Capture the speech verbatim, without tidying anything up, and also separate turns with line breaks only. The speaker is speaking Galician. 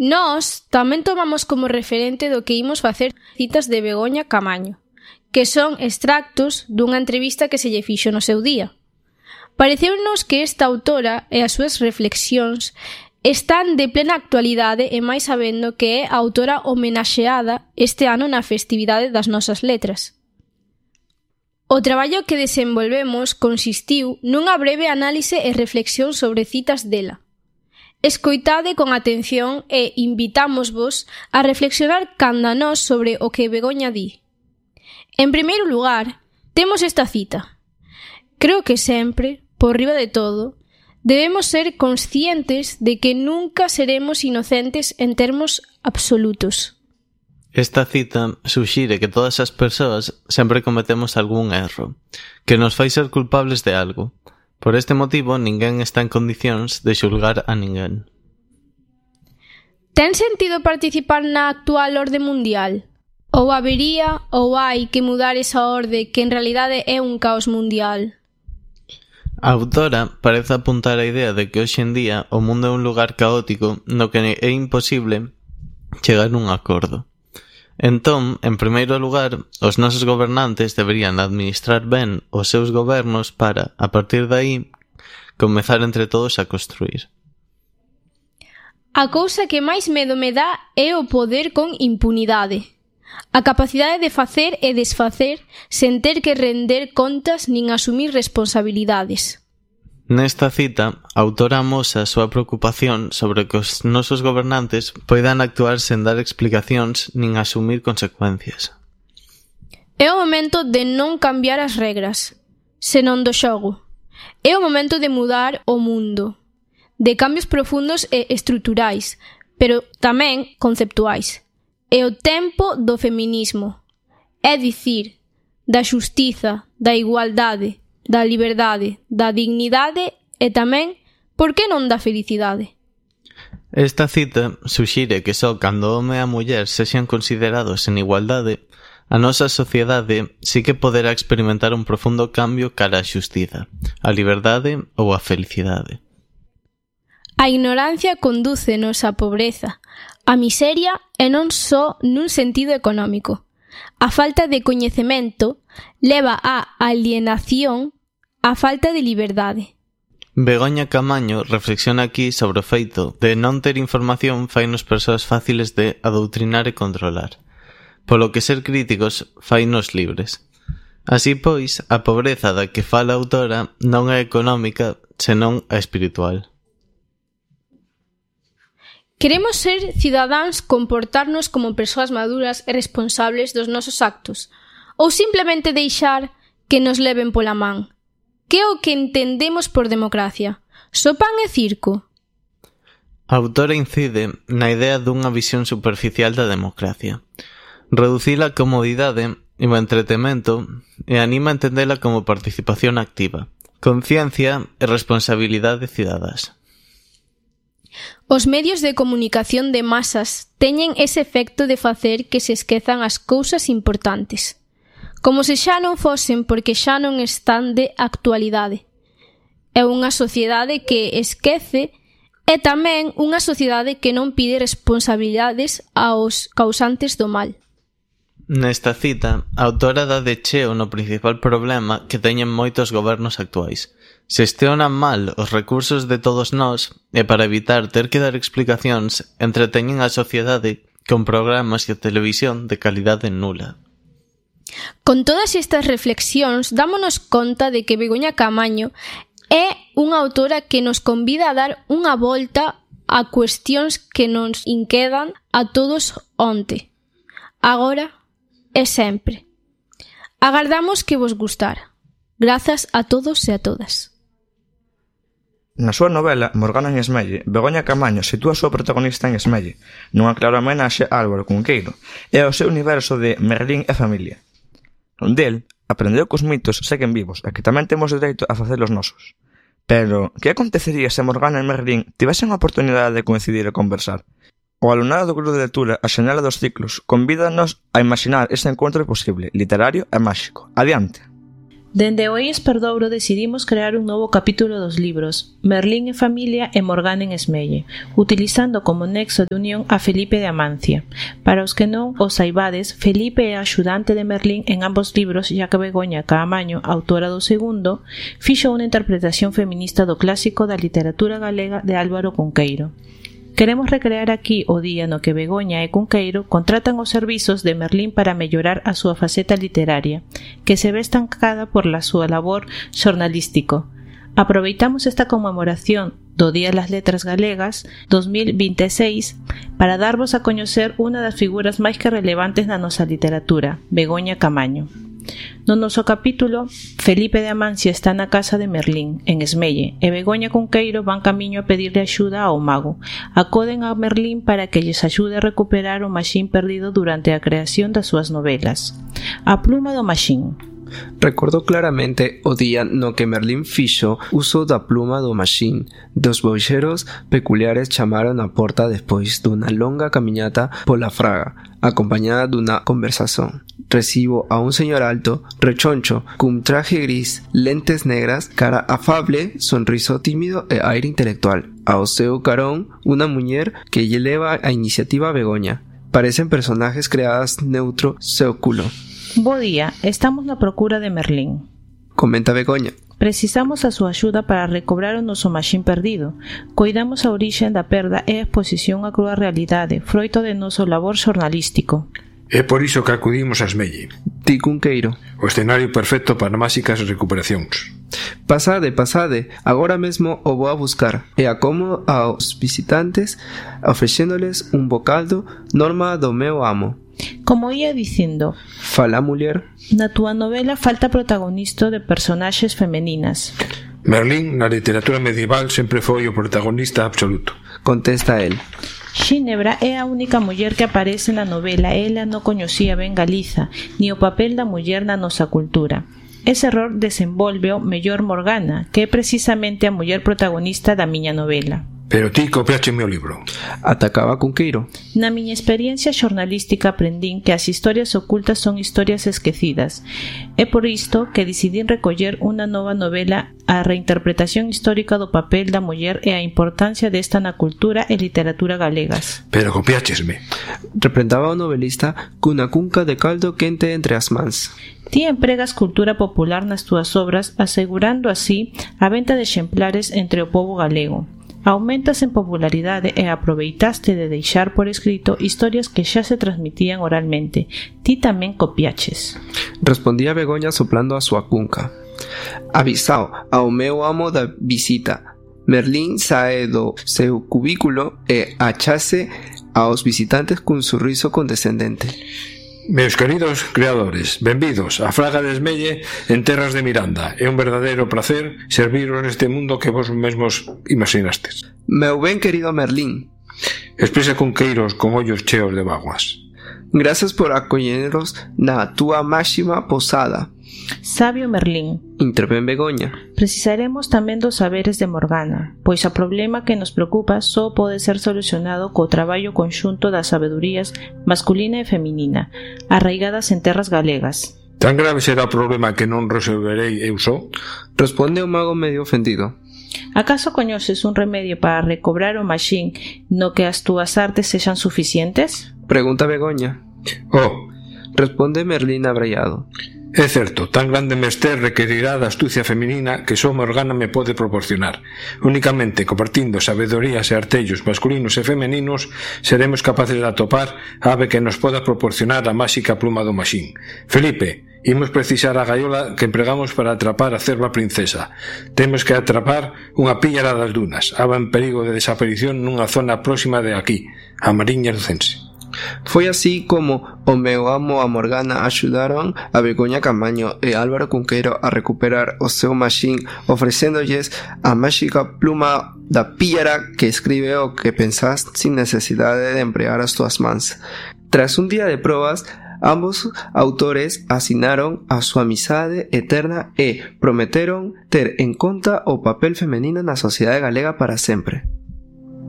Nós tamén tomamos como referente do que imos facer citas de Begoña Camaño, que son extractos dunha entrevista que se lle fixo no seu día. Pareceunos que esta autora e as súas reflexións están de plena actualidade e máis sabendo que é a autora homenaxeada este ano na festividade das nosas letras. O traballo que desenvolvemos consistiu nunha breve análise e reflexión sobre citas dela. Escoitade con atención e invitámosvos a reflexionar canda nós sobre o que Begoña di. En primeiro lugar, temos esta cita. Creo que sempre, por riba de todo, debemos ser conscientes de que nunca seremos inocentes en termos absolutos.
Esta cita suxire que todas as persoas sempre cometemos algún erro, que nos fai ser culpables de algo. Por este motivo, ninguén está en condicións de xulgar a ninguén.
Ten sentido participar na actual orde mundial? Ou habería ou hai que mudar esa orde que en realidade é un caos mundial?
A autora parece apuntar a idea de que hoxe en día o mundo é un lugar caótico no que é imposible chegar a un acordo. Entón, en primeiro lugar, os nosos gobernantes deberían administrar ben os seus gobernos para, a partir de aí, comezar entre todos a construir.
A cousa que máis medo me dá é o poder con impunidade. A capacidade de facer e desfacer sen ter que render contas nin asumir responsabilidades.
Nesta cita, a autora amosa a súa preocupación sobre que os nosos gobernantes poidan actuar sen dar explicacións nin asumir consecuencias.
É o momento de non cambiar as regras, senón do xogo. É o momento de mudar o mundo, de cambios profundos e estruturais, pero tamén conceptuais. É o tempo do feminismo, é dicir, da xustiza, da igualdade, da liberdade, da dignidade e tamén, por que non da felicidade?
Esta cita suxire que só cando o home e a muller sexan considerados en igualdade, a nosa sociedade sí que poderá experimentar un profundo cambio cara á xustiza, a liberdade ou a felicidade.
A ignorancia condúcenos á pobreza, á miseria e non só nun sentido económico. A falta de coñecemento leva á alienación, á falta de liberdade.
Begoña Camaño reflexiona aquí sobre o feito de non ter información fainos persoas fáciles de adoutrinar e controlar, polo que ser críticos fainos libres. Así pois, a pobreza da que fala a autora non é económica, senón a espiritual.
Queremos ser cidadáns, comportarnos como persoas maduras e responsables dos nosos actos, ou simplemente deixar que nos leven pola man. Que é o que entendemos por democracia? Só pan e circo?
A autora incide na idea dunha visión superficial da democracia. Reducila a comodidade e o entretemento e anima a entendela como participación activa, conciencia e responsabilidade cidadás.
Os medios de comunicación de masas teñen ese efecto de facer que se esquezan as cousas importantes, como se xa non fosen porque xa non están de actualidade. É unha sociedade que esquece e tamén unha sociedade que non pide responsabilidades aos causantes do mal.
Nesta cita, a autora dá de cheo no principal problema que teñen moitos gobernos actuais. Xestionan mal os recursos de todos nós e para evitar ter que dar explicacións entreteñen a sociedade con programas de televisión de calidade nula.
Con todas estas reflexións, dámonos conta de que Begoña Camaño é unha autora que nos convida a dar unha volta a cuestións que nos inquedan a todos onte, agora e sempre. Agardamos que vos gustara. Grazas a todos e a todas.
Na súa novela Morgana en Esmelle, Begoña Camaño sitúa a súa protagonista en Esmelle, nunha clara homenaxe a Álvaro Cunqueiro e ao seu universo de Merlín e familia. Del, aprendeu que os mitos seguen vivos e que tamén temos dereito a facelos nosos. Pero, que acontecería se Morgana e Merlín tivesen a oportunidade de coincidir e conversar? O alumnado do grupo de lectura A Xanela dos Ciclos convídanos a imaginar ese encontro posible, literario e máxico. Adiante!
Dende o Eis Perdouro decidimos crear un novo capítulo dos libros Merlín e familia e Morgana en Esmelle, utilizando como nexo de unión a Felipe de Amancia. Para os que non o saibades, Felipe é axudante de Merlín en ambos libros, ya que Begoña Caamaño, autora do segundo, fixo unha interpretación feminista do clásico da literatura galega de Álvaro Cunqueiro. Queremos recrear aquí o día no que Begoña e Cunqueiro contratan os servizos de Merlín para mellorar a súa faceta literaria, que se ve estancada por la súa labor xornalístico. Aproveitamos esta conmemoración do Día das Letras Galegas dos mil vinte e seis para darvos a coñecer unha das figuras máis que relevantes na nosa literatura, Begoña Caamaño. No noso capítulo, Felipe de Amancia está na casa de Merlín, en Esmelle, e Begoña e Cunqueiro van camiño a pedirle axuda ao mago. Acoden a Merlín para que lles axude a recuperar o maxín perdido durante a creación das súas novelas. A pluma do maxín.
Recordo claramente o día no que Merlín fixo uso da pluma do maxín. Dos boixeros peculiares chamaron á porta despois dunha longa camiñata pola fraga, acompañada dunha conversación. Recibo a un señor alto, rechoncho, cun traje gris, lentes negras, cara afable, sonriso tímido e aire intelectual. Ao seu carón, unha muller que lle leva a iniciativa a Begoña. Parecen personajes creadas neutro seu culo.
Bo día, estamos na procura de Merlín.
Comenta Begoña.
Precisamos a súa axuda para recobrar o noso maxín perdido. Coidamos a orixe da perda e a exposición á crúa realidade, froito de noso labor xornalístico.
É por iso que acudimos a Esmelle.
Ti Cunqueiro.
O escenario perfecto para máxicas recuperacións.
Pasade, pasade, agora mesmo o vou a buscar e acomodo aos visitantes ofrecéndoles un bocaldo norma do meu amo.
Como ia dicindo,
fala muller.
Na túa novela falta protagonista de personaxes femeninas.
Merlín, na literatura medieval, sempre foi o protagonista absoluto.
Contesta el.
Xinebra é a única muller que aparece na novela. Ela non coñecía ben Galiza, ni o papel da muller na nosa cultura. Ese error desenvolveo mellor Morgana, que é precisamente a muller protagonista da miña novela.
Pero ti copiache o libro.
Atacaba Cunqueiro.
Na miña experiencia xornalística aprendín que as historias ocultas son historias esquecidas. É por isto que decidín recoller unha nova novela a reinterpretación histórica do papel da muller e a importancia desta na cultura e literatura galegas.
Pero copiáchesme.
Reprendaba o novelista cunha cunca de caldo quente entre as mans.
Ti empregas cultura popular nas túas obras, asegurando así a venta de exemplares entre o pobo galego. Aumentas en popularidade e aproveitaste de deixar por escrito historias que xa se transmitían oralmente. Ti tamén copiaches.
Respondía Begoña soplando a súa cunca. Avisao ao meu amo da visita. Merlín sae do seu cubículo e achase aos visitantes cun sorriso condescendente.
Meus queridos creadores, benvidos a Fraga de Esmelle en terras de Miranda. É un verdadeiro placer serviros neste mundo que vos mesmos imaginastes.
Meu ben querido Merlín.
Expresa Cunqueiros con ollos cheos de vaguas.
Gracias por acolleros na túa máxima posada.
Sabio Merlín.
Intervén Begoña.
Precisaremos tamén dos saberes de Morgana, pois o problema que nos preocupa só pode ser solucionado co traballo conxunto das sabedurías masculina e feminina, arraigadas en terras galegas.
Tan grave será o problema que non resolverei eu só?
Responde o mago medio ofendido.
Acaso coñeces un remedio para recobrar o maxín no que as túas artes sexan suficientes?
Pregunta Begoña.
Oh,
responde Merlín abraiado.
É certo, tan grande mester requerirá da astucia feminina que só Morgana me pode proporcionar. Únicamente compartindo sabedorías e artellos masculinos e femeninos seremos capaces de atopar a ave que nos poda proporcionar a máxica pluma do maxín. Felipe, imos precisar a gaiola que empregamos para atrapar a cerva princesa. Temos que atrapar unha píllara das dunas, ave en perigo de desaparición nunha zona próxima de aquí, a Mariña Lucense.
Foi así como o meu amo a Morgana axudaron a Begoña Caamaño e Álvaro Cunqueiro a recuperar o seu maxín ofrecéndolles a máxica pluma da píllara que escribe o que pensás sin necesidade de empregar as túas mans. Tras un día de probas, ambos autores asinaron a súa amizade eterna e prometeron ter en conta o papel femenino na sociedade galega para sempre.